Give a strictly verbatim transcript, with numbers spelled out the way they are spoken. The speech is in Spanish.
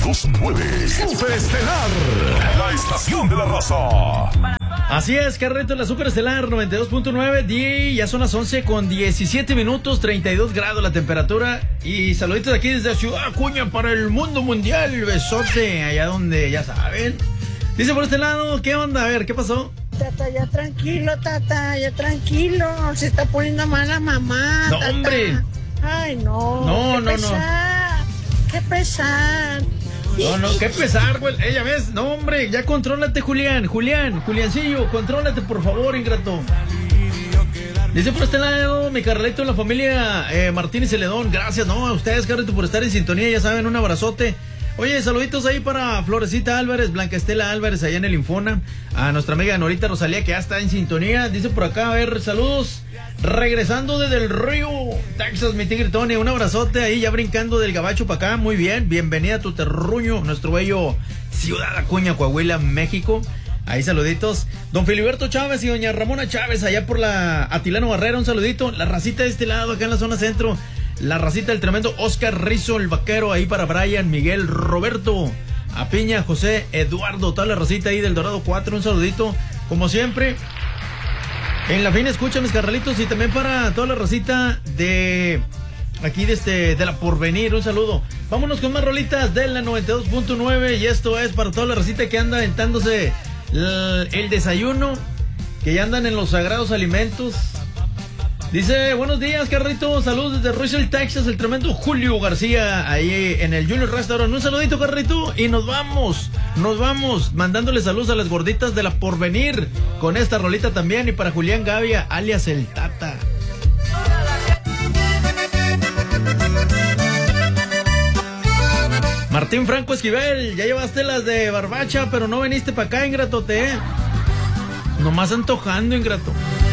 dos nueve. Superestelar, la estación de la raza. Así es, Carreto, la Superestelar noventa y dos punto nueve. Y ya son las once con diecisiete minutos, treinta y dos grados la temperatura. Y saluditos aquí desde Ciudad Acuña para el mundo mundial. Besote, allá donde ya saben. Dice por este lado, ¿qué onda? A ver, ¿qué pasó? Tata, ya tranquilo, Tata, ya tranquilo. Se está poniendo mala mamá. No, tata. hombre. Ay, no. No, qué no, pesar, no. Qué pesar. No, no, qué pesar, güey. Ella ves, no, hombre, ya contrólate, Julián. Julián, Juliancillo, contrólate, por favor, ingrato. Dice por este lado, mi Carlito, la familia eh, Martínez Celedón. Gracias, no, a ustedes, Carlito, por estar en sintonía. Ya saben, un abrazote. Oye, saluditos ahí para Florecita Álvarez, Blanca Estela Álvarez, allá en el Infona. A nuestra amiga Norita Rosalía, que ya está en sintonía. Dice por acá, a ver, saludos. Regresando desde el Río, Texas, mi tigre Tony. Un abrazote ahí, ya brincando del gabacho para acá. Muy bien, bienvenida a tu terruño, nuestro bello Ciudad Acuña, Coahuila, México. Ahí saluditos. Don Filiberto Chávez y doña Ramona Chávez, allá por la Atilano Barrera, un saludito. La racita de este lado, acá en la zona centro. La racita del tremendo Oscar Rizzo, el vaquero, ahí para Brian, Miguel, Roberto, a Piña, José, Eduardo, toda la racita ahí del Dorado cuatro, un saludito, como siempre. En la fina escucha, mis carnalitos, y también para toda la racita de aquí de, este, de la Porvenir, un saludo. Vámonos con más rolitas de la noventa y dos punto nueve, y esto es para toda la racita que anda aventándose el, el desayuno, que ya andan en los sagrados alimentos. Dice, buenos días, Carrito, saludos desde Russell, Texas, el tremendo Julio García, ahí en el Junior Restaurant. Un saludito, Carrito, y nos vamos, nos vamos, mandándole saludos a las gorditas de la Porvenir, con esta rolita también, y para Julián Gavia, alias el Tata. Martín Franco Esquivel, ya llevaste las de barbacha, pero no viniste para acá, ingratote, ¿eh? Nomás antojando, ingrato.